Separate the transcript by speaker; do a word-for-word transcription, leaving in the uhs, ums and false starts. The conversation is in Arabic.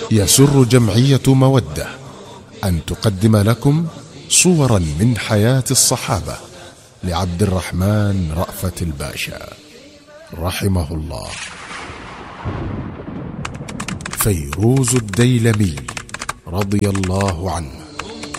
Speaker 1: يسر جمعية مودة أن تقدم لكم صورا من حياة الصحابة لعبد الرحمن رأفت الباشا رحمه الله. فيروز الديلمي رضي الله عنه.